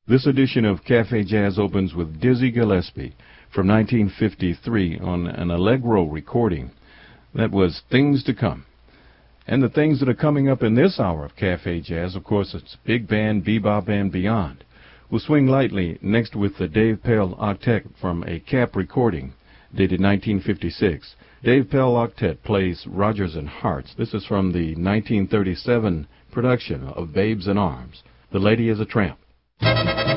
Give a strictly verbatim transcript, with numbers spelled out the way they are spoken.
This edition of Cafe Jazz opens with Dizzy Gillespie from nineteen fifty-three on an Allegro recording. That was Things to Come. And the things that are coming up in this hour of Cafe Jazz, of course, it's big band, bebop, and beyond. We'll swing lightly next with the Dave Pell Octet from a Cap recording dated nineteen fifty-six. Dave Pell Octet plays Rodgers and Harts. This is from the nineteen thirty-seven production of Babes in Arms. The Lady is a Tramp.